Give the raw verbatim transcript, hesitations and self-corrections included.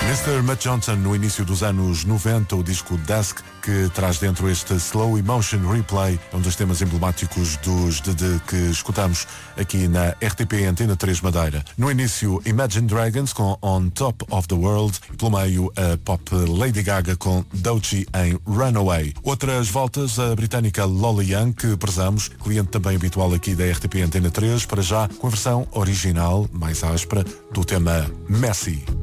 mister Matt Johnson, no início dos anos noventa, o disco Dusk, que traz dentro este Slow Emotion Replay, é um dos temas emblemáticos dos D D que escutamos aqui na R T P Antena três Madeira. No início, Imagine Dragons com On Top of the World, e pelo meio a pop Lady Gaga com Doechii em Runaway. Outras voltas, a britânica Lolly Young, que prezamos, cliente também habitual aqui da R T P Antena três, para já com a versão original, mais áspera, do tema Messy.